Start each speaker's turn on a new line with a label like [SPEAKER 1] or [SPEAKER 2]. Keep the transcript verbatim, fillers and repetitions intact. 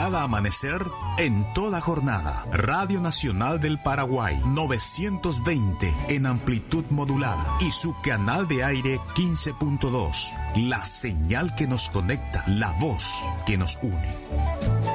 [SPEAKER 1] cada amanecer, en toda jornada. Radio Nacional del Paraguay, novecientos veinte en amplitud modulada y su canal de aire quince punto dos. La señal que nos conecta, la voz que nos une.